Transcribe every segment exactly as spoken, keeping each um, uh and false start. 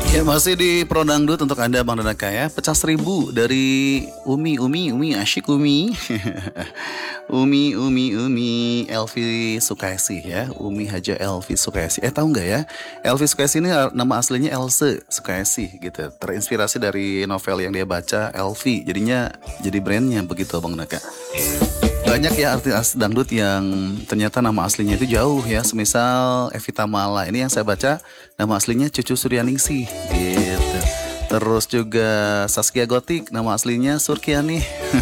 Ya masih di Pro Dangdut untuk Anda Bang Danaka ya. Pecah seribu dari Umi Umi Umi asyik Umi. Umi Umi Umi Elvi Sukaisi ya. Umi Haja Elvi Sukaisi. Eh tahu nggak ya? Elvi Sukaisi ini nama aslinya Else Sukaisi gitu. Terinspirasi dari novel yang dia baca Elvi. Jadinya jadi brandnya begitu Bang Danaka. Banyak ya artis dangdut yang ternyata nama aslinya itu jauh ya. Semisal Evita Mala. Ini yang saya baca nama aslinya Cucu Suryaningsih gitu. Terus juga Saskia Gotik nama aslinya Surkiani.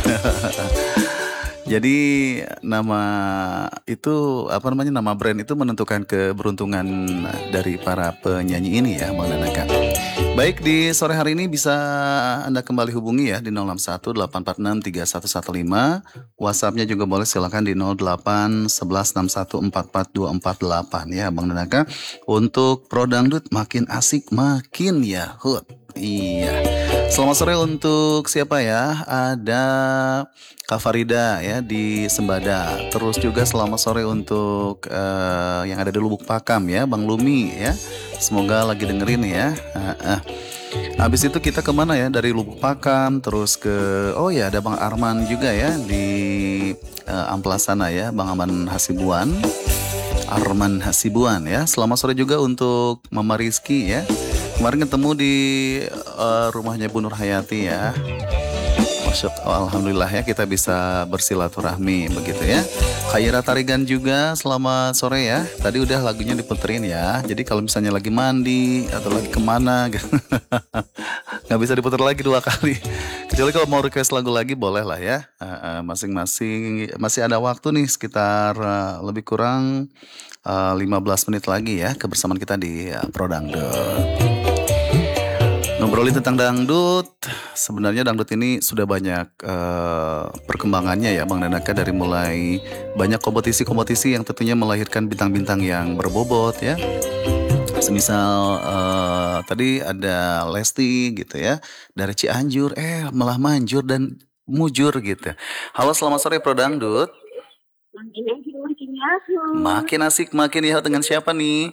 Jadi nama itu apa namanya nama brand itu menentukan keberuntungan dari para penyanyi ini ya Bang Danaka. Baik, di sore hari ini bisa Anda kembali hubungi ya di nol enam satu delapan empat enam tiga satu satu lima. WhatsApp-nya juga boleh silakan di nol delapan satu satu enam satu empat empat dua empat delapan ya Bang Danaka. Untuk Pro Dangdut makin asik makin yahut. Iya. Selamat sore untuk siapa ya? Ada Kak Farida ya di Sembada. Terus juga selamat sore untuk uh, yang ada di Lubuk Pakam ya, Bang Lumi ya. Semoga lagi dengerin ya. Uh, uh. Habis itu kita kemana ya? Dari Lubuk Pakam terus ke oh ya ada Bang Arman juga ya di uh, Amplas sana ya, Bang Aman Hasibuan. Arman Hasibuan ya. Selamat sore juga untuk Mama Rizky ya. Kemarin ketemu di uh, rumahnya Bu Nur Hayati ya. Masuk, oh, alhamdulillah ya kita bisa bersilaturahmi begitu ya. Khaira Tarigan juga selamat sore ya. Tadi udah lagunya diputerin ya. Jadi kalau misalnya lagi mandi atau lagi kemana gitu, nggak bisa diputer lagi dua kali. Kecuali kalau mau request lagu lagi boleh lah ya. Uh, uh, masing-masing masih ada waktu nih sekitar uh, lebih kurang uh, lima belas menit lagi ya kebersamaan kita di uh, Pro Dangdut. Ngobrolin tentang dangdut, sebenarnya dangdut ini sudah banyak uh, perkembangannya ya Bang Danaka, dari mulai banyak kompetisi-kompetisi yang tentunya melahirkan bintang-bintang yang berbobot ya. Semisal uh, tadi ada Lesti gitu ya, dari Cianjur, eh malah manjur dan mujur gitu. Halo selamat sore Pro Dangdut. Makin asik makin yahut. Makin asik makin yahut dengan siapa nih?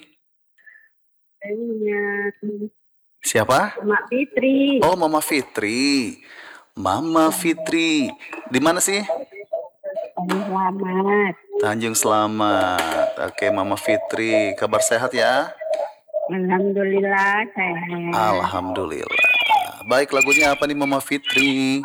Siapa? Mama Fitri. Oh, Mama Fitri. Mama Fitri. Di mana sih? Tanjung Selamat. Tanjung Selamat. Oke, Mama Fitri. Kabar sehat ya? Alhamdulillah sehat. Alhamdulillah. Baik, lagunya apa nih Mama Fitri?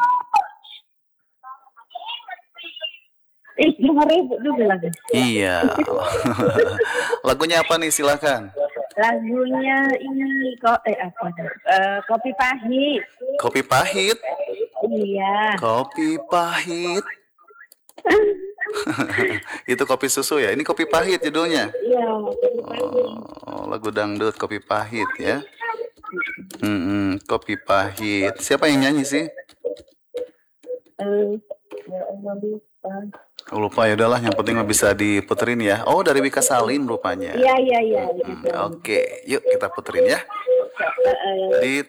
Eh, lima ribu dulu lagi. Iya. Lagunya apa nih? Silakan. Lagunya ini kok eh apa? Uh, kopi pahit. Kopi pahit. Iya. Kopi pahit. Itu kopi susu ya. Ini kopi pahit judulnya. Iya. Oh, lagu dangdut kopi pahit ya. Hmm, kopi pahit. Siapa yang nyanyi sih? Eh, ya Allah lupa. Oh, lupa ya udahlah, yang penting bisa diputerin ya. Oh, dari Wika Salim rupanya. Iya iya iya. Hmm, Oke, okay. Yuk kita puterin ya. Di